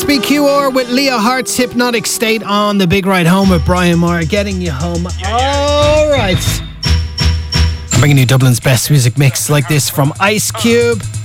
SBQR with Leah Hart's Hypnotic State on the Big Ride Home with Brian Moore, getting you home. All right. I'm bringing you Dublin's best music mix like this from Ice Cube.